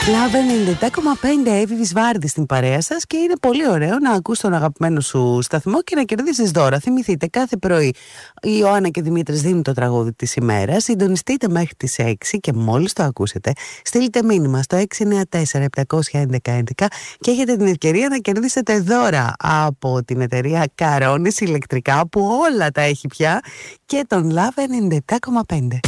Love 97,5 Εύη Βυσβάρδη στην παρέα σας και είναι πολύ ωραίο να ακούς τον αγαπημένο σου σταθμό και να κερδίσεις δώρα. Θυμηθείτε, κάθε πρωί η Ιωάννα και Δημήτρης δίνουν το τραγούδι της ημέρας. Συντονιστείτε μέχρι τις 6 και μόλις το ακούσετε, στείλτε μήνυμα στο 694-711-11 και έχετε την ευκαιρία να κερδίσετε δώρα από την εταιρεία Καρόνης ηλεκτρικά που όλα τα έχει πια και τον Love 97,5.